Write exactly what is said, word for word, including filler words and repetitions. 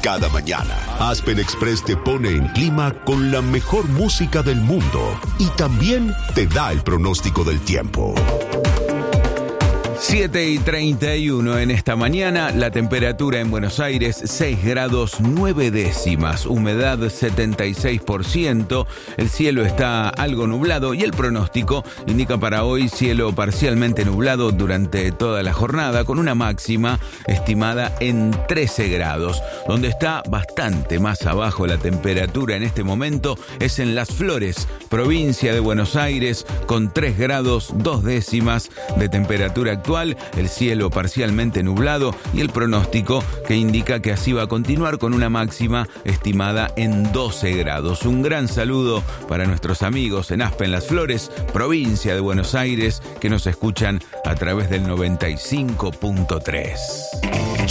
Cada mañana, Aspen Express te pone en clima con la mejor música del mundo y también te da el pronóstico del tiempo. siete y treinta y uno en esta mañana, la temperatura en Buenos Aires seis grados nueve décimas, humedad setenta y seis por ciento, el cielo está algo nublado y el pronóstico indica para hoy cielo parcialmente nublado durante toda la jornada con una máxima estimada en trece grados. Donde está bastante más abajo la temperatura en este momento es en Las Flores, provincia de Buenos Aires, con tres grados dos décimas de temperatura actual. El cielo parcialmente nublado y el pronóstico que indica que así va a continuar con una máxima estimada en doce grados. Un gran saludo para nuestros amigos en Aspen Las Flores, provincia de Buenos Aires, que nos escuchan a través del noventa y cinco punto tres.